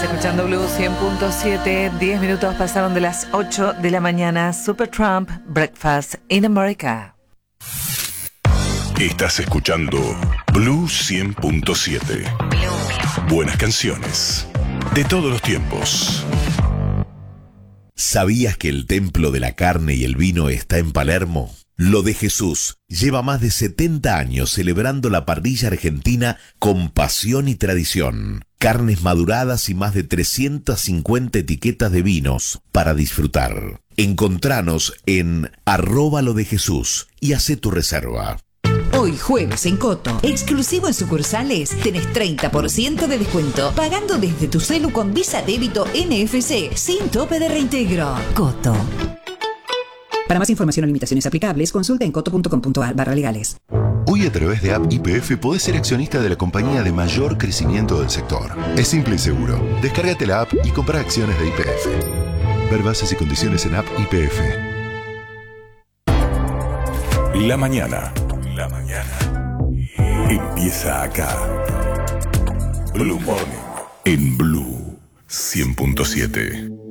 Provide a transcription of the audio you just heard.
Escuchando Blue 100.7, 10 minutos pasaron de las 8 de la mañana. Supertramp, Breakfast in America. Estás escuchando Blue 100.7. Buenas canciones de todos los tiempos. ¿Sabías que el templo de la carne y el vino está en Palermo? Lo de Jesús lleva más de 70 años celebrando la parrilla argentina con pasión y tradición. Carnes maduradas y más de 350 etiquetas de vinos para disfrutar. Encontranos en @lodejesús y hacé tu reserva. Hoy jueves en Coto, exclusivo en sucursales, tenés 30% de descuento pagando desde tu celu con Visa Débito NFC sin tope de reintegro. Coto. Para más información o limitaciones aplicables, consulta en coto.com.ar/legales. Hoy a través de App YPF podés ser accionista de la compañía de mayor crecimiento del sector. Es simple y seguro. Descárgate la app y compra acciones de YPF. Ver bases y condiciones en App YPF. La mañana empieza acá. Blue Morning en Blue 100.7.